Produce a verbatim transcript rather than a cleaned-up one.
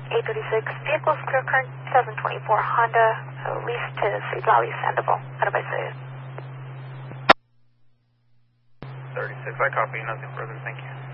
eight thirty-six, vehicles clear current twenty twenty-four Honda, uh, leased to Siglali Sandoval. Ano ba sa'yo? thirty-six, I copy, nothing further, thank you.